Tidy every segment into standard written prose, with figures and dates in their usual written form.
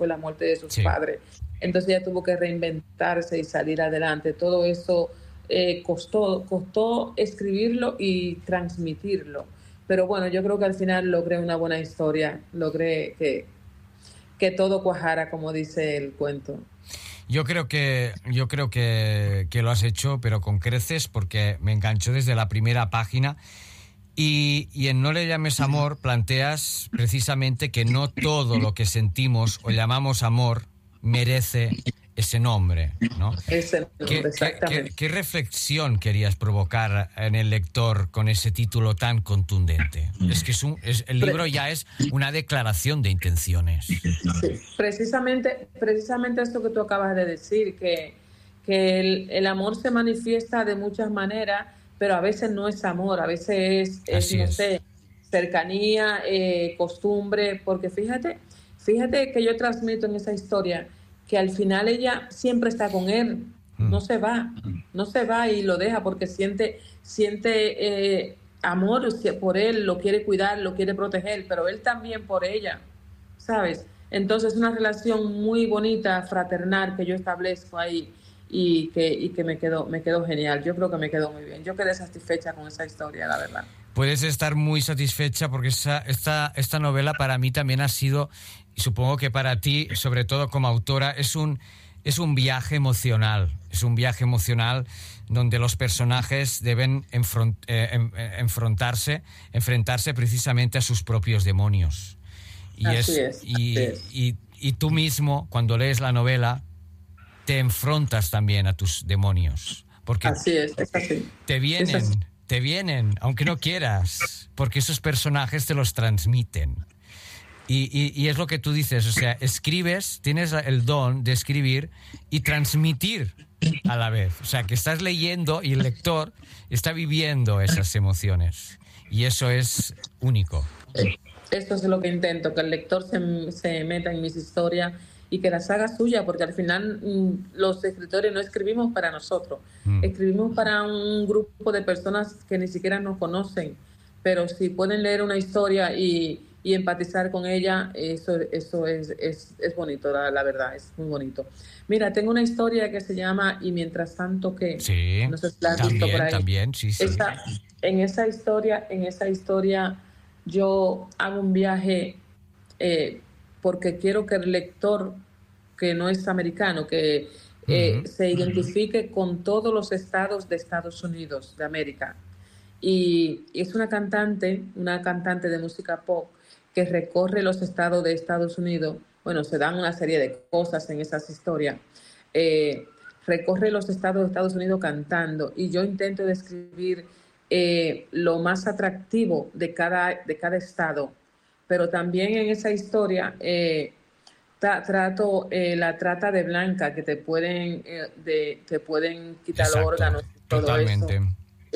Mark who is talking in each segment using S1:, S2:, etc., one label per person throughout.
S1: fue la muerte de sus
S2: Sí.
S1: padres. Entonces ella tuvo que reinventarse y salir adelante. Todo eso costó escribirlo y transmitirlo. Pero bueno, yo creo que al final logré una buena historia, logré que todo cuajara, como dice el cuento.
S2: Yo creo que lo has hecho, pero con creces, porque me enganchó desde la primera página. Y en No le llames amor planteas precisamente que no todo lo que sentimos o llamamos amor merece ese nombre, ¿no?
S1: Ese nombre, exactamente.
S2: ¿Qué reflexión querías provocar en el lector con ese título tan contundente? Es que el libro ya es una declaración de intenciones.
S1: Sí, precisamente esto que tú acabas de decir, que el amor se manifiesta de muchas maneras, pero a veces no es amor, a veces es
S2: Así
S1: no
S2: es.
S1: sé, cercanía, costumbre, porque fíjate que yo transmito en esa historia que al final ella siempre está con él, no se va y lo deja porque siente amor por él, lo quiere cuidar, lo quiere proteger, pero él también por ella, ¿sabes? Entonces, una relación muy bonita, fraternal, que yo establezco ahí y que me quedó genial. Yo creo que me quedó muy bien. Yo quedé satisfecha con esa historia, la verdad.
S2: Puedes estar muy satisfecha porque esta novela para mí también ha sido, y supongo que para ti, sobre todo como autora, es un viaje emocional. Es un viaje emocional donde los personajes deben enfrentarse precisamente a sus propios demonios.
S1: Así es.
S2: Y tú mismo, cuando lees la novela, te enfrentas también a tus demonios. Porque
S1: Así es así.
S2: te vienen, aunque no quieras, porque esos personajes te los transmiten. Y es lo que tú dices, o sea, escribes, tienes el don de escribir y transmitir a la vez. O sea, que estás leyendo y el lector está viviendo esas emociones. Y eso es único.
S1: Esto es lo que intento, que el lector se meta en mis historias y que las haga suya, porque al final los escritores no escribimos para nosotros, escribimos para un grupo de personas que ni siquiera nos conocen, pero si pueden leer una historia y empatizar con ella, eso es bonito, la verdad, es muy bonito. Mira, tengo una historia que se llama Y mientras tanto que...
S2: Sí,
S1: No sé si la has visto por ahí.
S2: también, sí.
S1: En esa historia yo hago un viaje porque quiero que el lector que no es americano, que se identifique con todos los estados de Estados Unidos de América. Y es una cantante de música pop que recorre los estados de Estados Unidos. Bueno, se dan una serie de cosas en esas historias. Recorre los estados de Estados Unidos cantando y yo intento describir lo más atractivo de cada estado, pero también en esa historia trato la trata de blanca, que te pueden quitar los órganos y todo
S2: totalmente.
S1: eso.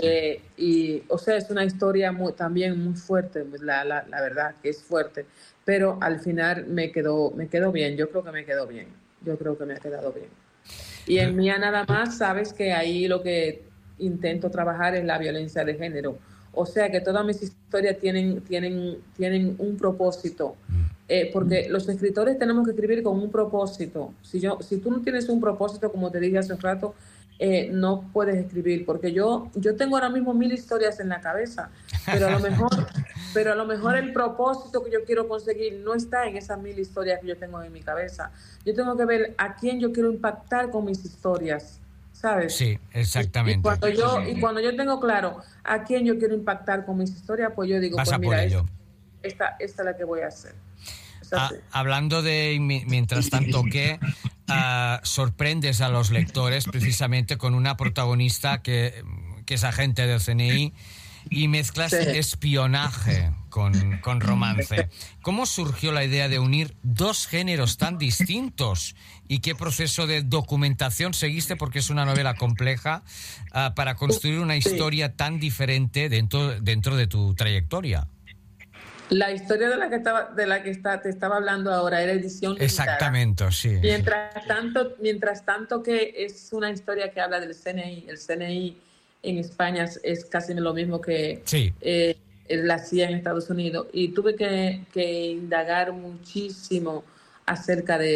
S1: Y o sea, es una historia también muy fuerte, la verdad que es fuerte, pero al final me quedó bien. Yo creo que me quedó bien, yo creo que me ha quedado bien. Y en Mía nada más, sabes que ahí lo que intento trabajar es la violencia de género. O sea que todas mis historias tienen un propósito. Porque los escritores tenemos que escribir con un propósito. Si tú no tienes un propósito, como te dije hace un rato, no puedes escribir. Porque yo tengo ahora mismo 1000 historias en la cabeza, pero a lo mejor el propósito que yo quiero conseguir no está en esas 1000 historias que yo tengo en mi cabeza. Yo tengo que ver a quién yo quiero impactar con mis historias, ¿sabes?
S2: Sí, exactamente.
S1: Y cuando yo tengo claro a quién yo quiero impactar con mis historias, pues yo digo,
S2: vas
S1: pues
S2: a
S1: mira,
S2: por ello.
S1: esta es la que voy a hacer.
S2: Hablando de mientras tanto que sorprendes a los lectores precisamente con una protagonista que es agente del CNI y mezclas espionaje con romance. ¿Cómo surgió la idea de unir dos géneros tan distintos? ¿Y qué proceso de documentación seguiste? Porque es una novela compleja para construir una historia tan diferente dentro de tu trayectoria.
S1: La historia de la que te estaba hablando ahora era edición limitada.
S2: Exactamente, sí.
S1: Mientras tanto que es una historia que habla del CNI. El CNI en España es casi lo mismo que la CIA en Estados Unidos. Y tuve que indagar muchísimo acerca de